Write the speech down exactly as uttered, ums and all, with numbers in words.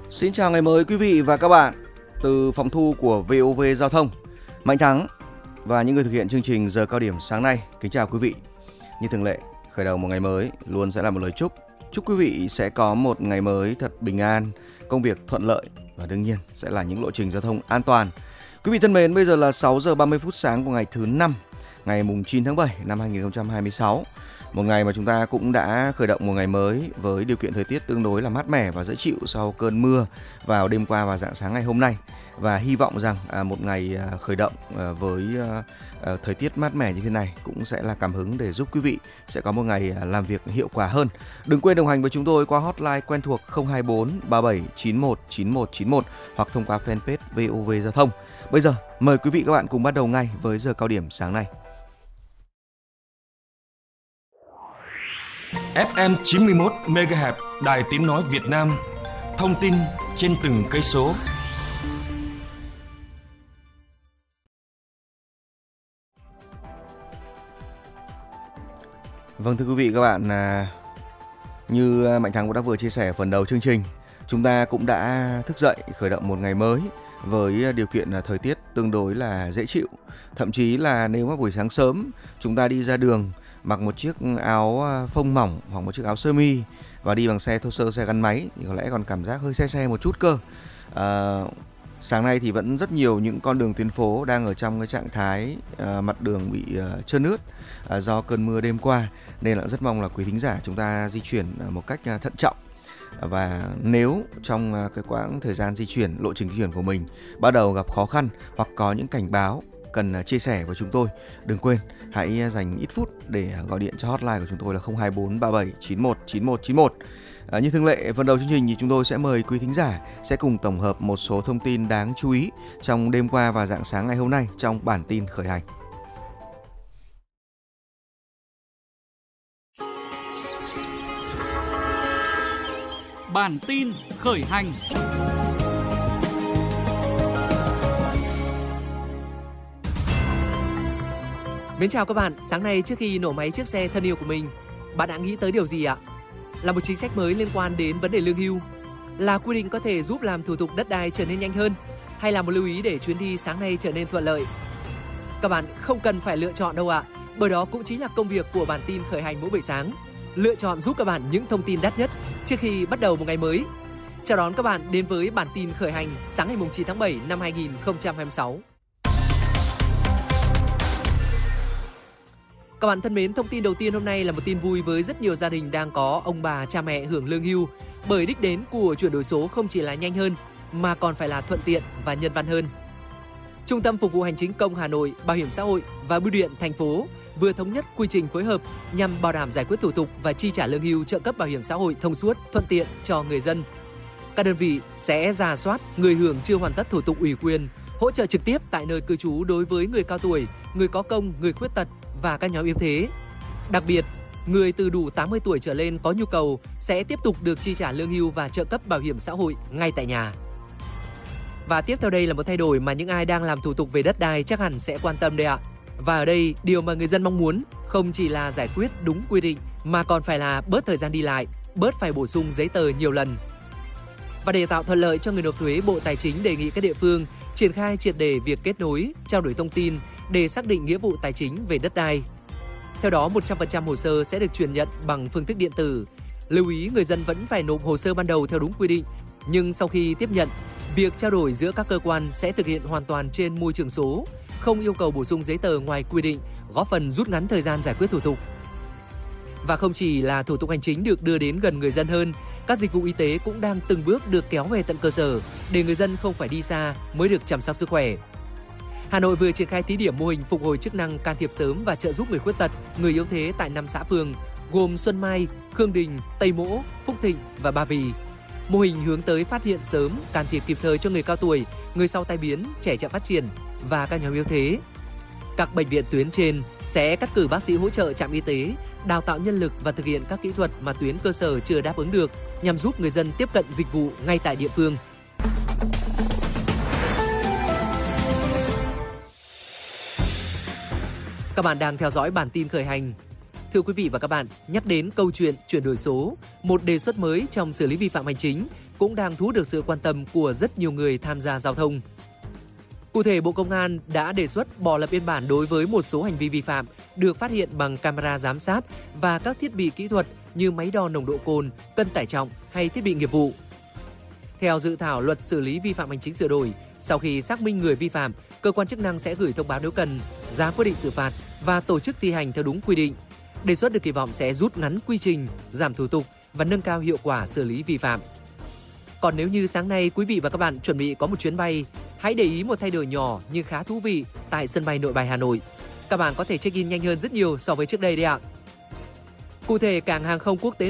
Xin chào ngày mới quý vị và các bạn. Từ phòng thu của vê o vê Giao thông, Mạnh Thắng và những người thực hiện chương trình Giờ Cao Điểm sáng nay kính chào quý vị. Như thường lệ, khởi đầu một ngày mới luôn sẽ là một lời chúc. Chúc quý vị sẽ có một ngày mới thật bình an, công việc thuận lợi và đương nhiên sẽ là những lộ trình giao thông an toàn. Quý vị thân mến, bây giờ là sáu giờ ba mươi phút sáng của ngày thứ năm, ngày mùng chín tháng bảy năm hai nghìn không trăm hai mươi sáu. Một ngày mà chúng ta cũng đã khởi động một ngày mới với điều kiện thời tiết tương đối là mát mẻ và dễ chịu sau cơn mưa vào đêm qua và rạng sáng ngày hôm nay. Và hy vọng rằng à, một ngày à, khởi động à, với à, à, thời tiết mát mẻ như thế này cũng sẽ là cảm hứng để giúp quý vị sẽ có một ngày à, làm việc hiệu quả hơn. Đừng quên đồng hành với chúng tôi qua hotline quen thuộc không hai bốn ba bảy chín một chín một chín một hoặc thông qua fanpage vê o vê Giao thông. Bây giờ mời quý vị các bạn cùng bắt đầu ngay với Giờ Cao Điểm sáng nay. ép em chín mươi mốt mê ga héc Đài Tiếng nói Việt Nam. Thông tin trên từng cây số. Vâng, thưa quý vị các bạn, à, như Mạnh Thắng cũng đã vừa chia sẻ phần đầu chương trình, chúng ta cũng đã thức dậy khởi động một ngày mới với điều kiện thời tiết tương đối là dễ chịu. Thậm chí là nếu mà buổi sáng sớm chúng ta đi ra đường mặc một chiếc áo phông mỏng hoặc một chiếc áo sơ mi và đi bằng xe thô sơ, xe gắn máy thì có lẽ còn cảm giác hơi se se một chút cơ. À, sáng nay thì vẫn rất nhiều những con đường tuyến phố đang ở trong cái trạng thái à, mặt đường bị à, trơn ướt à, do cơn mưa đêm qua, nên là rất mong là quý thính giả chúng ta di chuyển một cách thận trọng. Và nếu trong cái quãng thời gian di chuyển, lộ trình di chuyển của mình bắt đầu gặp khó khăn hoặc có những cảnh báo cần chia sẻ với chúng tôi, đừng quên hãy dành ít phút để gọi điện cho hotline của chúng tôi là không hai bốn ba bảy chín một chín một chín một. À, như thường lệ, phần đầu chương trình thì chúng tôi sẽ mời quý thính giả sẽ cùng tổng hợp một số thông tin đáng chú ý trong đêm qua và rạng sáng ngày hôm nay trong bản tin khởi hành. Bản tin khởi hành. Mến chào các bạn, sáng nay trước khi nổ máy chiếc xe thân yêu của mình, bạn đã nghĩ tới điều gì ạ? Là một chính sách mới liên quan đến vấn đề lương hưu? Là quy định có thể giúp làm thủ tục đất đai trở nên nhanh hơn? Hay là một lưu ý để chuyến đi sáng nay trở nên thuận lợi? Các bạn không cần phải lựa chọn đâu ạ, bởi đó cũng chính là công việc của bản tin khởi hành mỗi buổi sáng. Lựa chọn giúp các bạn những thông tin đắt nhất trước khi bắt đầu một ngày mới. Chào đón các bạn đến với bản tin khởi hành sáng ngày chín tháng bảy năm hai nghìn không trăm hai mươi sáu. Các bạn thân mến, thông tin đầu tiên hôm nay là một tin vui với rất nhiều gia đình đang có ông bà cha mẹ hưởng lương hưu, bởi đích đến của chuyển đổi số không chỉ là nhanh hơn mà còn phải là thuận tiện và nhân văn hơn. Trung tâm Phục vụ Hành chính công Hà Nội, Bảo hiểm xã hội và Bưu điện thành phố vừa thống nhất quy trình phối hợp nhằm bảo đảm giải quyết thủ tục và chi trả lương hưu, trợ cấp bảo hiểm xã hội thông suốt, thuận tiện cho người dân. Các đơn vị sẽ rà soát người hưởng chưa hoàn tất thủ tục ủy quyền, hỗ trợ trực tiếp tại nơi cư trú đối với người cao tuổi, người có công, người khuyết tật và các nhóm yếu thế. Đặc biệt, người từ đủ tám mươi tuổi trở lên có nhu cầu sẽ tiếp tục được chi trả lương hưu và trợ cấp bảo hiểm xã hội ngay tại nhà. Và tiếp theo đây là một thay đổi mà những ai đang làm thủ tục về đất đai chắc hẳn sẽ quan tâm đây ạ. Và ở đây, điều mà người dân mong muốn không chỉ là giải quyết đúng quy định mà còn phải là bớt thời gian đi lại, bớt phải bổ sung giấy tờ nhiều lần. Và để tạo thuận lợi cho người nộp thuế, Bộ Tài chính đề nghị các địa phương triển khai triệt để việc kết nối, trao đổi thông tin để xác định nghĩa vụ tài chính về đất đai. Theo đó, một trăm phần trăm hồ sơ sẽ được truyền nhận bằng phương thức điện tử. Lưu ý người dân vẫn phải nộp hồ sơ ban đầu theo đúng quy định, nhưng sau khi tiếp nhận, việc trao đổi giữa các cơ quan sẽ thực hiện hoàn toàn trên môi trường số, không yêu cầu bổ sung giấy tờ ngoài quy định, góp phần rút ngắn thời gian giải quyết thủ tục. Và không chỉ là thủ tục hành chính được đưa đến gần người dân hơn, các dịch vụ y tế cũng đang từng bước được kéo về tận cơ sở để người dân không phải đi xa mới được chăm sóc sức khỏe. Hà Nội vừa triển khai thí điểm mô hình phục hồi chức năng can thiệp sớm và trợ giúp người khuyết tật, người yếu thế tại năm xã phường gồm Xuân Mai, Khương Đình, Tây Mỗ, Phúc Thịnh và Ba Vì. Mô hình hướng tới phát hiện sớm, can thiệp kịp thời cho người cao tuổi, người sau tai biến, trẻ chậm phát triển và các nhóm yếu thế. Các bệnh viện tuyến trên sẽ cắt cử bác sĩ hỗ trợ trạm y tế, đào tạo nhân lực và thực hiện các kỹ thuật mà tuyến cơ sở chưa đáp ứng được nhằm giúp người dân tiếp cận dịch vụ ngay tại địa phương. Các bạn đang theo dõi bản tin khởi hành. Thưa Thưa quý vị và các bạn, nhắc đến câu chuyện chuyển đổi số, một đề xuất mới trong xử lý vi phạm hành chính cũng đang thu hút được sự quan tâm của rất nhiều người tham gia giao thông. Cụ thể, Bộ Công an đã đề xuất bỏ lập biên bản đối với một số hành vi vi phạm được phát hiện bằng camera giám sát và các thiết bị kỹ thuật như máy đo nồng độ cồn, cân tải trọng hay thiết bị nghiệp vụ. Theo dự thảo luật xử lý vi phạm hành chính sửa đổi, sau khi xác minh người vi phạm, cơ quan chức năng sẽ gửi thông báo nếu cần, ra quyết định xử phạt và tổ chức thi hành theo đúng quy định. Đề xuất được kỳ vọng sẽ rút ngắn quy trình, giảm thủ tục và nâng cao hiệu quả xử lý vi phạm. Còn nếu như sáng nay quý vị và các bạn chuẩn bị có một chuyến bay, hãy để ý một thay đổi nhỏ nhưng khá thú vị tại sân bay Nội Bài Hà Nội. Các bạn có thể check-in nhanh hơn rất nhiều so với trước đây đấy ạ. Cụ thể, cảng hàng không quốc tế